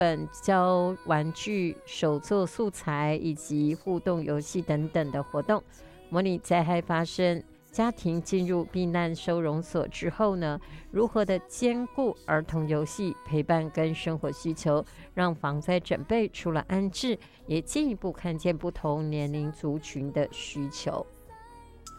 教玩具、手作素材以及互动游戏等等的活动，模拟灾害发生。家庭进入避难收容所之后呢，如何的兼顾儿童游戏、陪伴跟生活需求，让防灾准备除了安置，也进一步看见不同年龄族群的需求。